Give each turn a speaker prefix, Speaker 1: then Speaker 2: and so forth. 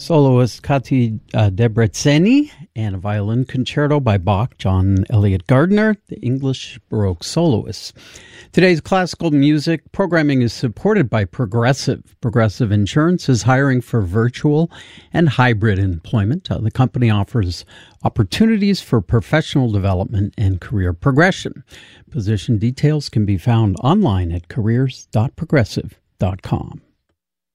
Speaker 1: Soloist Kati Debreceni and a violin concerto by Bach, John Elliott Gardner, the English Baroque soloist. Today's classical music programming is supported by Progressive. Progressive Insurance is hiring for virtual and hybrid employment. The company offers opportunities for professional development and career progression. Position details can be found online at careers.progressive.com.